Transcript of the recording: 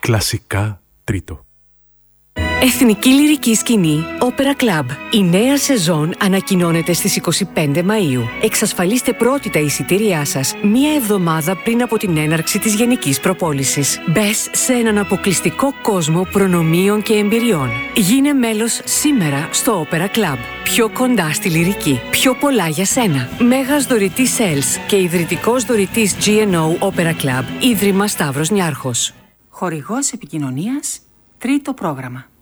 Κλασικά τρίτο. Εθνική Λυρική Σκηνή Opera Club. Η νέα σεζόν ανακοινώνεται στις 25 Μαΐου. Εξασφαλίστε πρώτη τα εισιτήριά σας μία εβδομάδα πριν από την έναρξη της γενικής προπόλησης. Μπες σε έναν αποκλειστικό κόσμο προνομίων και εμπειριών. Γίνε μέλος σήμερα στο Opera Club. Πιο κοντά στη λυρική. Πιο πολλά για σένα. Μέγας δωρητής Sales και ιδρυτικός δωρητής GNO Opera Club. Ίδρυμα Σταύρος Νιάρχος. Χορηγός επικοινωνίας, τρίτο πρόγραμμα.